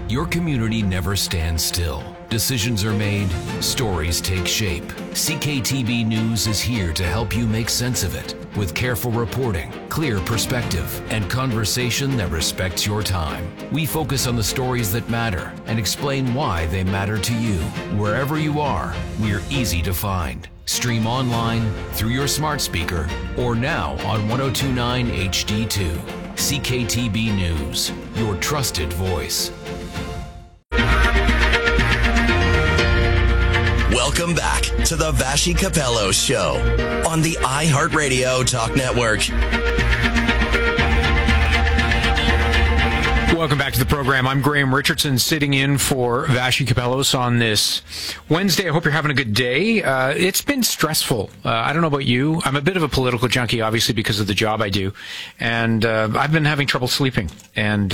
Your community never stands still. Decisions are made, stories take shape. CKTB News is here to help you make sense of it with careful reporting, clear perspective, and conversation that respects your time. We focus on the stories that matter and explain why they matter to you. Wherever you are, we're easy to find. Stream online, through your smart speaker, or now on 1029 HD2. CKTB News, your trusted voice. Welcome back to the Vassy Capello Show on the iHeartRadio Talk Network. Welcome back to the program. I'm Graham Richardson, sitting in for Vassy Capellos on this Wednesday. I hope you're having a good day. It's been stressful. I don't know about you. I'm a bit of a political junkie, obviously, because of the job I do. And I've been having trouble sleeping. And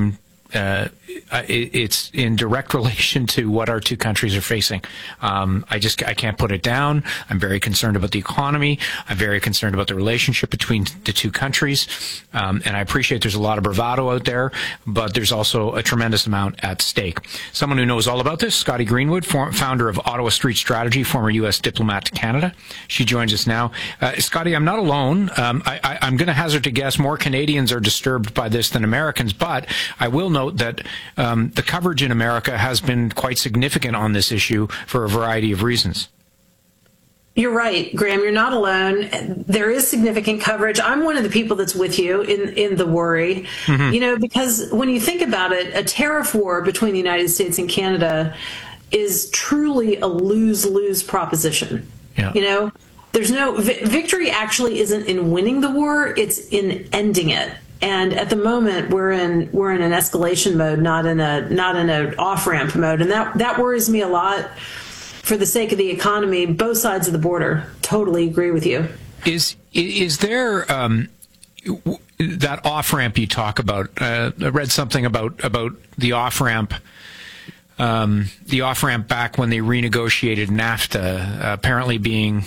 it's in direct relation to what our two countries are facing. I can't put it down. I'm very concerned about the economy. I'm very concerned about the relationship between the two countries. And I appreciate there's a lot of bravado out there, but there's also a tremendous amount at stake. Someone who knows all about this, Scotty Greenwood, founder of Ottawa Street Strategy, former U.S. diplomat to Canada. She joins us now. Scotty, I'm not alone. I'm going to hazard to guess more Canadians are disturbed by this than Americans, but I will note that the coverage in America has been quite significant on this issue for a variety of reasons. You're right, Graham. You're not alone. There is significant coverage. I'm one of the people that's with you in the worry, because when you think about it, a tariff war between the United States and Canada is truly a lose-lose proposition. Yeah. There's no victory actually isn't in winning the war. It's in ending it. And at the moment, we're in an escalation mode, not in an off-ramp mode, and that worries me a lot. For the sake of the economy, both sides of the border. Totally agree with you. Is there that off-ramp you talk about? I read something about the off-ramp. The off-ramp back when they renegotiated NAFTA, apparently being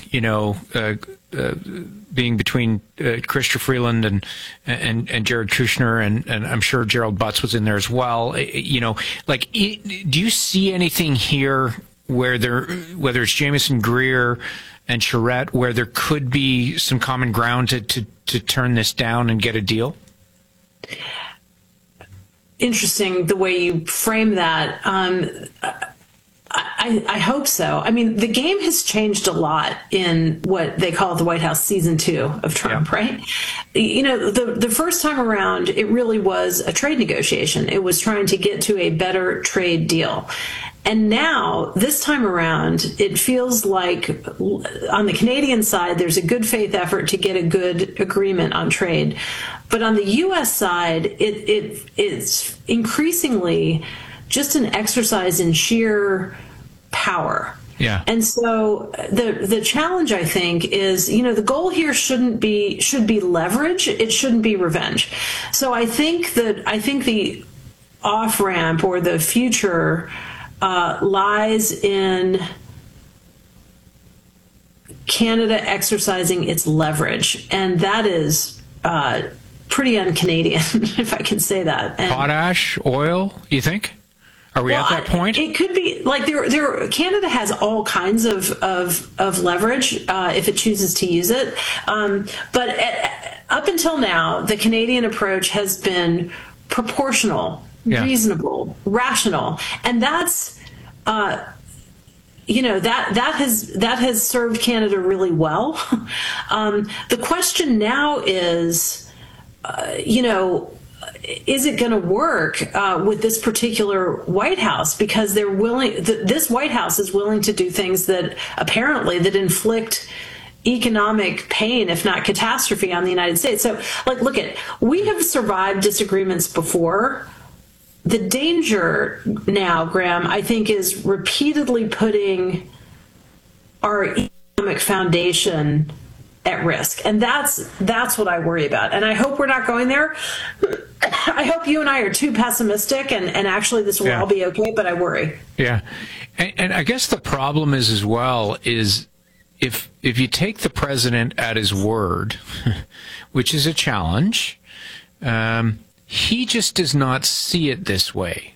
between Chrystia Freeland and Jared Kushner, and I'm sure Gerald Butts was in there as well. Do you see anything here where whether it's Jameson Greer and Charette, where there could be some common ground to turn this down and get a deal? Interesting the way you frame that. I hope so. I mean, the game has changed a lot in what they call the White House season 2 of Trump, right? The first time around, it really was a trade negotiation. It was trying to get to a better trade deal. And now, this time around, it feels like on the Canadian side, there's a good faith effort to get a good agreement on trade. But on the U.S. side, it's increasingly just an exercise in sheer power. Yeah. And so the challenge, I think, is, the goal here should be leverage. It shouldn't be revenge. So I think the off-ramp or the future lies in Canada exercising its leverage, and that is pretty un-Canadian, if I can say that. And potash, oil, you think? Are we at that point? It could be like Canada has all kinds of leverage if it chooses to use it. But up until now, the Canadian approach has been proportional, reasonable, rational, and that's that has served Canada really well. The question now is, is it going to work with this particular White House? Because they're willing. This White House is willing to do things that inflict economic pain, if not catastrophe, on the United States. So, we have survived disagreements before. The danger now, Graham, I think, is repeatedly putting our economic foundation at risk. And that's what I worry about. And I hope we're not going there. I hope you and I are too pessimistic and actually this will all be okay, but I worry. Yeah. And I guess the problem is as well is if you take the president at his word, which is a challenge, he just does not see it this way.